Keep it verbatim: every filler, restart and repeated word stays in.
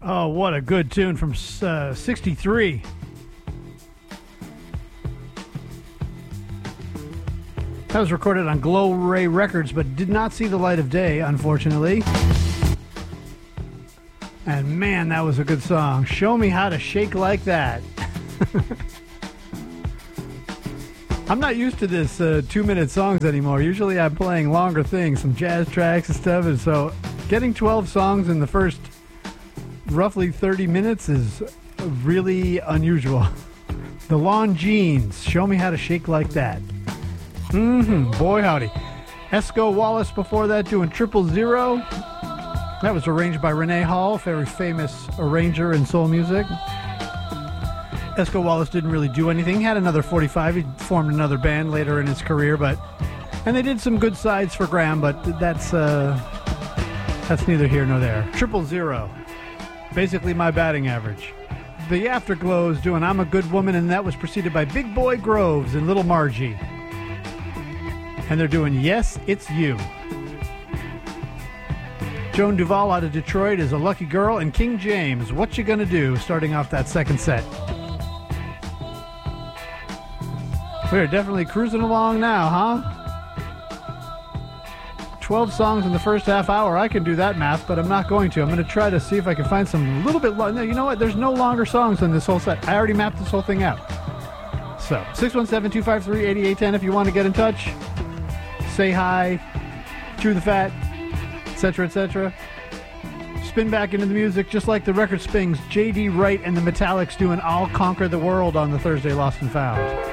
Oh, what a good tune from uh, sixty-three. That was recorded on Glow Ray Records, but did not see the light of day, unfortunately. And man, that was a good song. Show Me How to Shake Like That. I'm not used to this uh, two-minute songs anymore. Usually I'm playing longer things, some jazz tracks and stuff, and so getting twelve songs in the first roughly thirty minutes is really unusual. The Lawn Jeans, Show Me How to Shake Like That. Mm-hmm, boy howdy. Esco Wallace before that doing Triple Zero. That was arranged by Renee Hall, very famous arranger in soul music. Esco Wallace didn't really do anything. He had another forty-five. He formed another band later in his career, but and they did some good sides for Graham, but that's uh, that's neither here nor there. Triple Zero. Basically my batting average. The Afterglows doing I'm a Good Woman, and that was preceded by Big Boy Groves and Little Margie. And they're doing Yes, It's You. Joan Duvall out of Detroit is A Lucky Girl, and King James, What You Gonna Do, starting off that second set. We're definitely cruising along now, huh? twelve songs in the first half hour. I can do that math, but I'm not going to. I'm going to try to see if I can find some little bit long. No, you know what? There's no longer songs in this whole set. I already mapped this whole thing out. So, six one seven, two five three, eight eight one zero if you want to get in touch. Say hi. Chew the fat. Etc, et cetera. Spin back into the music just like the record spins. J D Wright and the Metallics doing I'll Conquer the World on the Thursday Lost and Found.